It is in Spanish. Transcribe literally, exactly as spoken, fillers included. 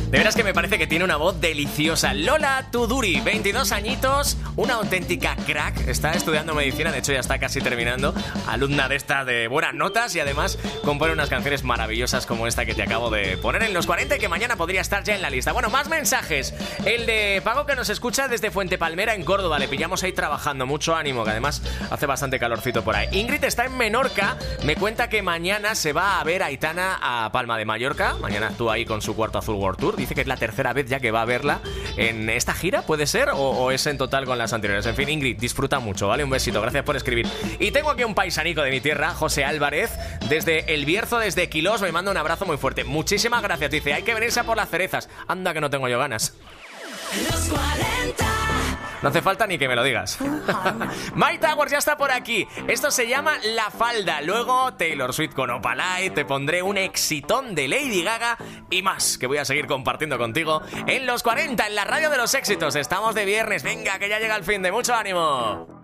De veras que me parece que tiene una voz deliciosa. Lola Tuduri, veintidós añitos, una auténtica crack. Está estudiando medicina, de hecho ya está casi terminando. Alumna de esta de buenas notas y además compone unas canciones maravillosas como esta que te acabo de poner en los cuarenta y que mañana podría estar ya en la lista. Bueno, más mensajes. El de Pago, que nos escucha desde Fuente Palmera en Córdoba. Le pillamos ahí trabajando. Mucho ánimo, que además hace bastante calorcito por ahí. Ingrid está en Menorca. Me cuenta que mañana se va a ver a Aitana a Palma de Mallorca. Mañana actúa ahí con su Cuarto Azul World Tour. Dice que es la tercera vez ya que va a verla en esta gira, ¿puede ser? O, o es en total con las anteriores. En fin, Ingrid, disfruta mucho, ¿vale? Un besito, gracias por escribir. Y tengo aquí un paisanico de mi tierra, José Álvarez, desde El Bierzo, desde Quilós. Me manda un abrazo muy fuerte. Muchísimas gracias. Dice, hay que venirse a por las cerezas. Anda que no tengo yo ganas. Los cuarenta. No hace falta ni que me lo digas. My Towers ya está por aquí. Esto se llama La Falda. Luego Taylor Swift con Opalite. Te pondré un exitón de Lady Gaga y más, que voy a seguir compartiendo contigo en los cuarenta, en la radio de los éxitos. Estamos de viernes. Venga, que ya llega el fin de. Mucho ánimo.